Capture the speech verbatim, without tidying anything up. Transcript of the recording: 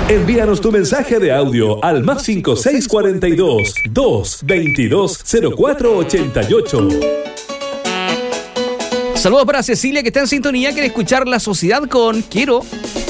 Envíanos tu mensaje de audio al más cinco seis cuatro dos, dos veintidós, cero cuatro ochenta y ocho. Saludos para Cecilia, que está en sintonía, quiere escuchar La Sociedad con Quiero.